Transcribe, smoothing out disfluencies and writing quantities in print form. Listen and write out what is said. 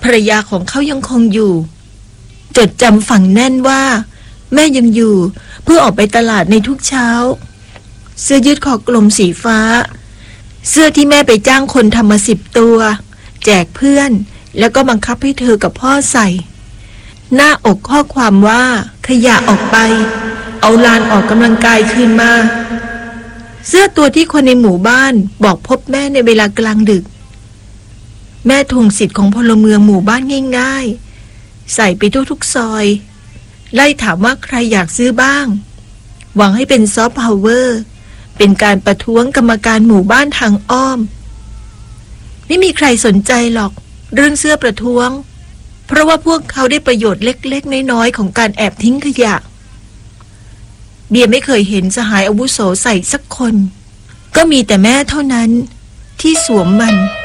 ภรรยาของเขายังคงอยู่จดจำฝังแน่นว่าแม่ยังอยู่เพื่อออกไปตลาดในทุกเช้าเสื้อยืดคอกลมสีฟ้าเสื้อที่แม่ไปจ้างคนทำมา10 ตัวแจกเพื่อนแล้วก็บังคับให้เธอกับพ่อใส่หน้าอกข้อความว่าขยะออกไปเอาลานออกกำลังกายคืนมาเสื้อตัวที่คนในหมู่บ้านบอกพบแม่ในเวลากลางดึกแม่ทวงสิทธิ์ของพลเมืองหมู่บ้านง่ายๆใส่ไปทุกซอยไล่ถามว่าใครอยากซื้อบ้างหวังให้เป็นซอฟต์พาวเวอร์เป็นการประท้วงกรรมการหมู่บ้านทางอ้อมไม่มีใครสนใจหรอกเรื่องเสื้อประท้วงเพราะว่าพวกเขาได้ประโยชน์เล็กๆน้อยๆของการแอบทิ้งขยะเบียร์ไม่เคยเห็นสหายอาวุโสใส่สักคนก็มีแต่แม่เท่านั้นที่สวมมัน